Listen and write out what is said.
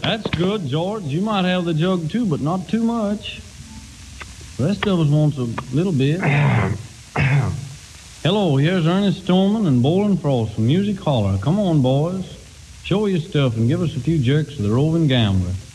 That's good, George. You might have the jug too, but not too much. The rest of us wants a little bit. Hello, here's Ernest Stillman and Bolin Frost from Music Holler. Come on, boys. Show your stuff and give us a few jerks of the Roving Gambler.